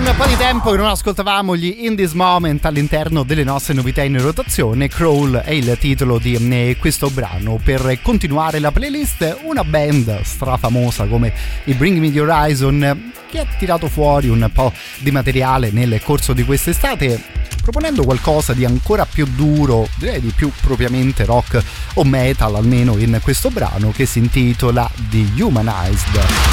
un po' di tempo che non ascoltavamo gli In This Moment all'interno delle nostre novità in rotazione. Crawl è il titolo di questo brano. Per continuare la playlist, una band strafamosa come i Bring Me The Horizon, che ha tirato fuori un po' di materiale nel corso di quest'estate, proponendo qualcosa di ancora più duro, direi di più propriamente rock o metal, almeno in questo brano che si intitola Dehumanized.